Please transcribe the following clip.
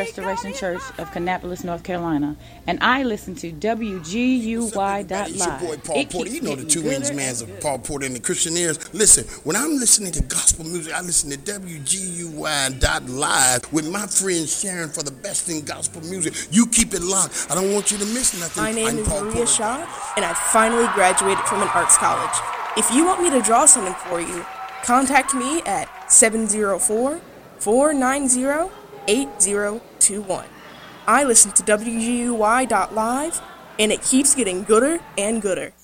Restoration Church of Kannapolis, North Carolina, and I listen to WGUY.live. It's your boy Paul Porter. You know the Two Wings Mans of Paul Porter and the Christian Ears. Listen, when I'm listening to gospel music, I listen to WGUY.live with my friend Sharon for the best in gospel music. You keep it locked. I don't want you to miss nothing. My name is Maria Shaw, and I finally graduated from an arts college. If you want me to draw something for you, contact me at 704-490-8021. I listen to WGUY.live, and it keeps getting gooder and gooder.